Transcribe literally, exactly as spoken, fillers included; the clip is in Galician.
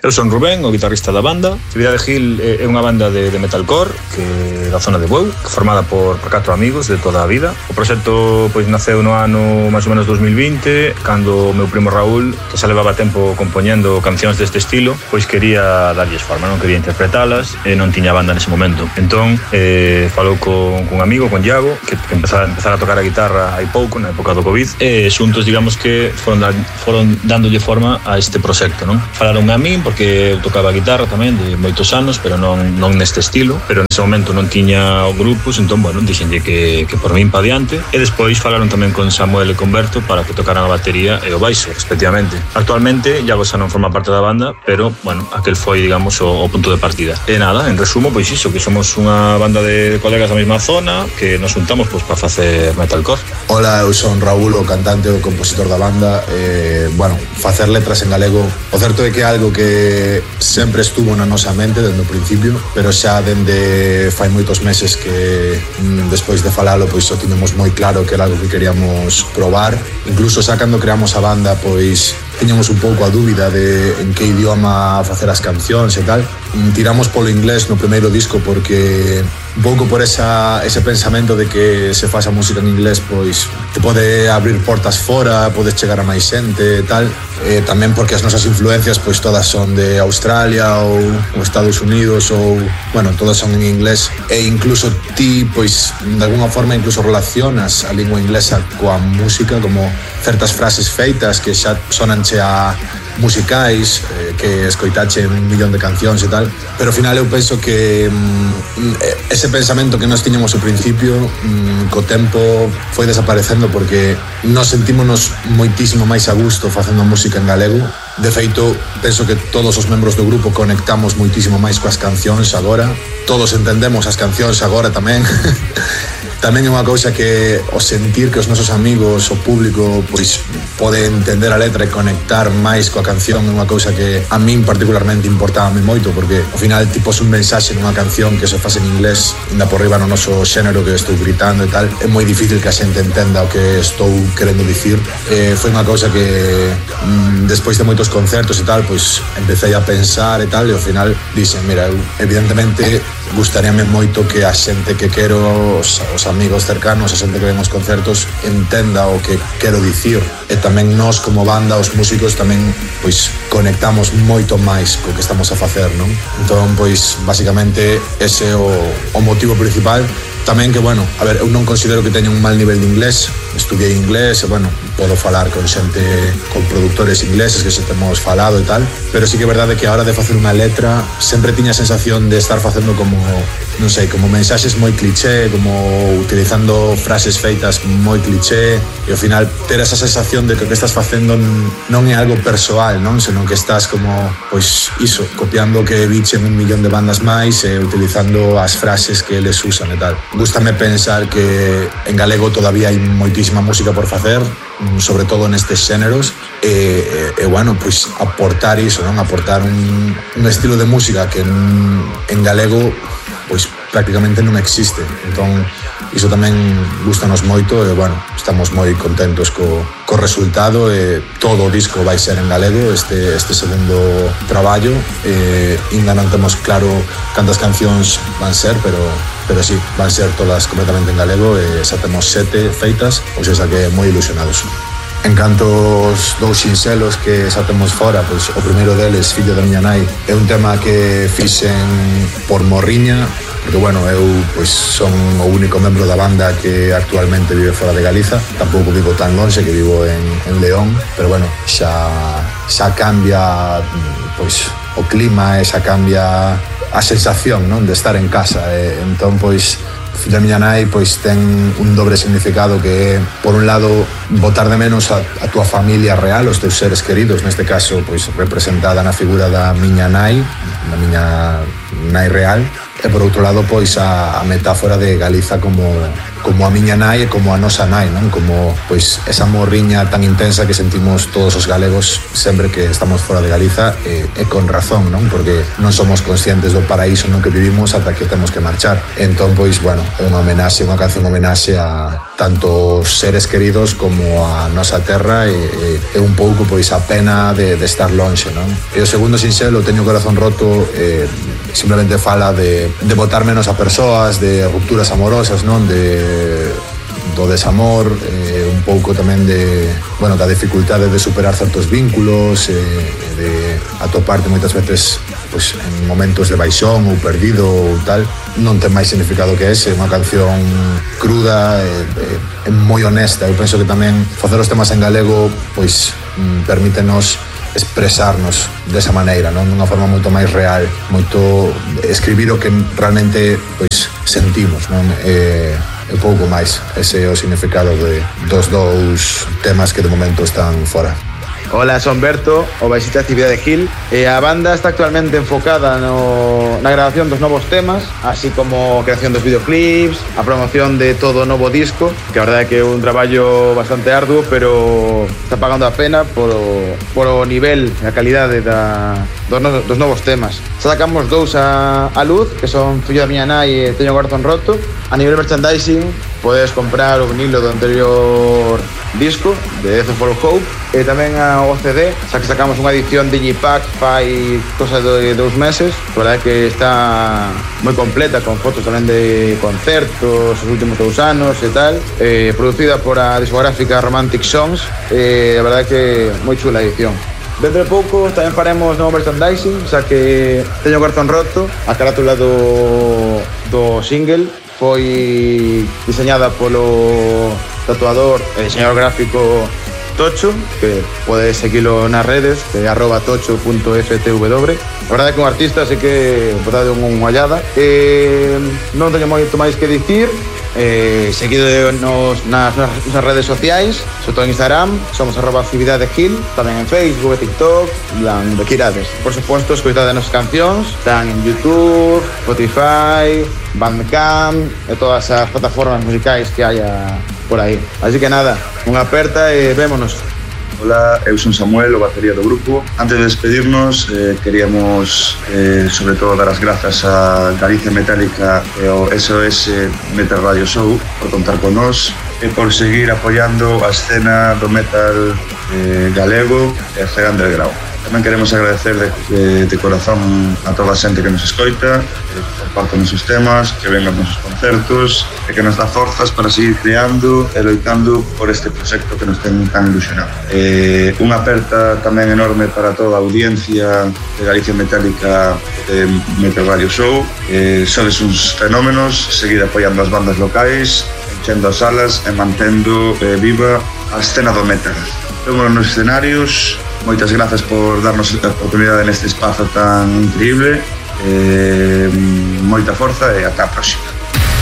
Eu son Rubén, o guitarrista da banda. Actividade Gil é unha banda de, de metalcore que da zona de Bueu, formada por, por catro amigos de toda a vida. O proxecto pois naceu no ano máis ou menos dos mil vinte, cando o meu primo Raúl, que xa levaba tempo compoñendo cancións deste estilo, pois quería darlles forma, non quería interpretalas e non tiña banda nese momento. Entón, eh, falou con, con un amigo, con Iago, que, que empezara, empezara a tocar a guitarra hai pouco, na época do Covid, e xuntos, digamos que foron, da, foron dándolle forma a este proxecto, non? Falaron a min, porque eu tocaba a guitarra tamén de moitos anos, pero non, non neste estilo, pero nese momento non tiña grupos, entón, bueno, dixenlle que, que por min pa diante, e despois falaron tamén con Samuel e con Berto para que tocaran a batería e o baixo, respectivamente. Actualmente, Iago xa non forma parte da banda, pero, bueno, aquel foi, digamos, o, o punto de partida. E nada, en resumo, pois iso, que somos unha banda de colegas da mesma zona, que nos juntamos pois para facer metalcore. Hola, eu son Raúl, o cantante e o compositor da banda. Eh, bueno, facer letras en galego, o certo é que é algo que sempre estuvo na nosa mente dende o principio, pero xa dende fai moitos meses que mm, despois de falalo pois o tiñemos moi claro que era algo que queríamos probar. Incluso xa cando creamos a banda pois tiñamos un pouco a dúbida de en que idioma facer as cancións e tal. Tiramos polo inglés no primeiro disco porque un pouco por esa, ese pensamento de que se faz a música en inglés pois te pode abrir portas fora, podes chegar a máis xente e tal. E tamén porque as nosas influencias pois todas son de Australia ou, ou Estados Unidos ou, bueno, todas son en inglés, e incluso ti pois de alguna forma incluso relacionas a lingua inglesa coa música, como certas frases feitas que xa sonanche a musicais, eh, que escoitache un millón de cancións e tal, pero ao final eu penso que mm, ese pensamento que nós tiñamos ao principio mm, co tempo foi desaparecendo porque nós sentímonos moitísimo máis a gusto facendo música en galego. De feito, penso que todos os membros do grupo conectamos moitísimo máis coas cancións agora, todos entendemos as cancións agora tamén. Tamén é unha cousa que o sentir que os nosos amigos, o público, pois pode entender a letra e conectar máis coa canción é unha cousa que a min particularmente importábame moito, porque ao final ti pos un mensaxe nunha canción que se faz en inglés, ainda por riba no noso xénero que estou gritando e tal, é moi difícil que a xente entenda o que estou querendo dicir. Eh, foi unha cousa que mm, despois de moitos concertos e tal, pois empecé a pensar e tal, e ao final dixen, mira, eu evidentemente gustaríame moito que a xente que quero, os, os amigos cercanos, a xente que ven os concertos, entenda o que quero dicir. E tamén nós como banda, os músicos, tamén pois conectamos moito máis co que estamos a facer, non? Entón, pois, basicamente, ese é o, o motivo principal. Tamén que, bueno, a ver, eu non considero que teña un mal nivel de inglés, estudiei inglés e, bueno, podo falar con xente, con produtores ingleses que se temos falado e tal, pero sí que é verdade que a hora de facer unha letra sempre tiña a sensación de estar facendo como, non sei, como mensaxes moi cliché, como utilizando frases feitas moi cliché, e ao final ter esa sensación de que o que estás facendo non é algo persoal, non? Senón que estás como, pois, iso, copiando o que vichen un millón de bandas máis e utilizando as frases que eles usan e tal. Gústame pensar que en galego todavía hai moitísima música por facer, sobre todo nestes xéneros, e, e, e bueno, pois aportar iso, non? Aportar un, un estilo de música que en, en galego pois prácticamente non existe. Entón, iso tamén gustanos moito e, bueno, estamos moi contentos co, co resultado, e todo o disco vai ser en galego, este, este segundo traballo. E ainda non temos claro cantas cancións van ser, pero pero sí, van ser todas completamente en galego, e xa temos sete feitas, ou seja que moi ilusionados. En canto aos dous sinxelos que xa temos fora, pois o primeiro deles, Fillo da miña nai, é un tema que fixen por morriña, porque, bueno, eu pois son o único membro da banda que actualmente vive fora de Galiza, tampouco vivo tan longe, que vivo en, en León, pero, bueno, xa, xa cambia pois o clima, e xa cambia a sensación, non, de estar en casa. E, entón, pois, Fillo da miña nai pois ten un dobre significado, que é, por un lado, botar de menos a, a tua familia real, os teus seres queridos, neste caso, pois, representada na figura da miña nai, da miña nai real, e por outro lado pois a, a metáfora de Galiza como como a miña nai e como a nosa nai, non? Como pois esa morriña tan intensa que sentimos todos os galegos sempre que estamos fora de Galiza e, e con razón, non? Porque non somos conscientes do paraíso no que vivimos ata que temos que marchar. Entón, pois, bueno, é unha homenaxe, unha canción homenaxe a tanto os seres queridos como a nosa terra e, e, e un pouco pois a pena de, de estar lonxe, non? E o segundo sinxelo, Teño o corazón roto, eh, simplemente fala de, de botar menos a persoas, de rupturas amorosas, non? De do desamor, eh, un pouco tamén de, bueno, da dificultade de superar certos vínculos, eh, de atoparte moitas veces pues, en momentos de baixón ou perdido ou tal. Non ten máis significado que ese, unha canción cruda e, e, e moi honesta. Eu penso que tamén facer os temas en galego pois permítenos expresarnos desa maneira, non? Dunha forma moito máis real, moito escribir o que realmente pois sentimos, non? E, e pouco máis. Ese é o significado de, dos dous temas que de momento están fora. Hola, son Berto, o baixista de Actividade Gil, e a banda está actualmente enfocada no, na grabación dos novos temas, así como a creación dos videoclips, a promoción de todo o novo disco, que a verdade é que é un traballo bastante arduo, pero está pagando a pena por o, por o nivel e a calidade da, dos, no, dos novos temas. Xa sacamos dous a, a luz, que son Fillo da miña nai e Teño o corazón roto. A nivel merchandising, podes comprar o vinilo do anterior disco, de Death for Hope, e tamén a o C D, xa que sacamos unha edición Digipack fai cosa de dous meses. A verdade é que está moi completa, con fotos tamén de concertos os últimos dous anos e tal, eh, producida por a discográfica Romantic Songs, e a verdade é que moi chula a edición. Dentro de pouco tamén faremos novo merchandising, xa que Teño o corazón roto, a carátula do, do single foi diseñada polo tatuador e diseñador gráfico Tocho, que podes seguilo nas redes, que é arroba tocho punto f t w. A verdade é que un artista, así que botade unha ollada. E non teño moito máis que dicir. Eh, seguido nos, nas nosas redes sociais, sobre todo en Instagram, somos arroba Actividade Gil, tamén en Facebook, TikTok, plan, do que irades. Por suposto, escoitade as cancións, están en YouTube, Spotify, Bandcamp e todas as plataformas musicais que haya por aí. Así que nada, unha aperta e vémonos. Hola, eu son Samuel, o batería do grupo. Antes de despedirnos, eh, queríamos eh, sobre todo dar as grazas a Galicia Metálica e ao S O S Metal Radio Show por contar con nós e por seguir apoiando a escena do metal eh, galego e a escena underground. Tamén queremos agradecer de, de, de corazón a toda a xente que nos escoita, que comparte os seus temas, que venga nos seus concertos e que nos dá forzas para seguir creando e loitando por este proxecto que nos ten tan ilusionado. Eh, unha aperta tamén enorme para toda a audiencia de Galicia Metálica de Metal Radio Show. Eh, sodes uns fenómenos, seguir apoiando as bandas locais, enchendo as salas e mantendo eh, viva a escena do metal. Vemos nos escenarios. Moitas grazas por darnos a oportunidade neste espazo tan increíble. Eh, moita forza e ata a próxima.